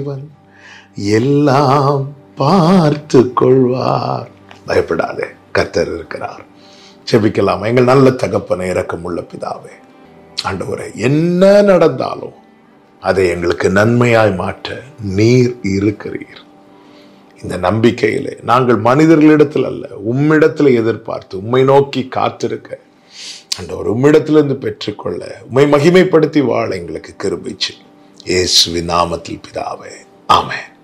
எல்லாம் பார்த்து கொள்வார். பயப்படாதே, கர்த்தர் இருக்கிறார். ஜெபிக்கலாம். எங்கள் நல்ல தகப்பனே, இரக்கமுள்ள பிதாவே, ஆண்டவரே, என்ன நடந்தாலும் அதை எங்களுக்கு நன்மையாய் மாற்ற நீர் இருக்கிறீர். இந்த நம்பிக்கையிலே நாங்கள் மனிதர்களிடத்தில் அல்ல, உம்மிடத்தில் எதிர்பார்த்து உம்மை நோக்கி காத்திருக்க ஆண்டவர் உம்மிடத்திலிருந்து பெற்றுக்கொள்ள உம்மை மகிமைப்படுத்தி வாழ எங்களுக்கு கிருபை செய்யும். இயேசுவின் நாமத்தில் பிதாவே, ஆமென்.